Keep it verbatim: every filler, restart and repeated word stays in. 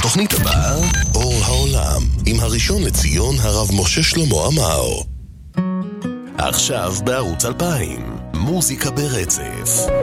בתוכנית הבאה, אור העולם, עם הראשון לציון הרב משה שלמה עמאר. עכשיו בערוץ אלפיים, מוזיקה ברצף.